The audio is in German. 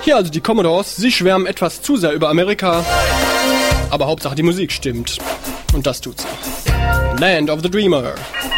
Ja, also die Commodores, sie schwärmen etwas zu sehr über Amerika, aber Hauptsache die Musik stimmt. Und das tut's auch. Land of the Dreamer.